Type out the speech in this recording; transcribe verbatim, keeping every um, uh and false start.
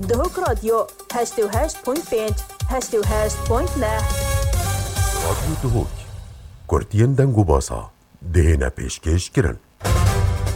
دهوک رادیو هشت و هشت پوینت پنج هشت و هشت پوینت نه رادیو دهوک کورتین دنگو باسا دهنه پیشکش کرن.